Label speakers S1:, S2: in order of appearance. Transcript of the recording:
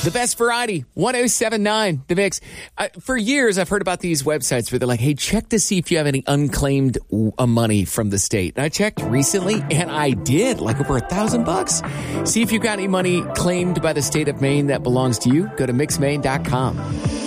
S1: The best variety, 107.9 The Mix. For years, I've heard about these websites where they're like, hey, check to see if you have any unclaimed money from the state. And I checked recently, and I did, like over $1,000. See if you got any money claimed by the state of Maine that belongs to you. Go to mixmaine.com.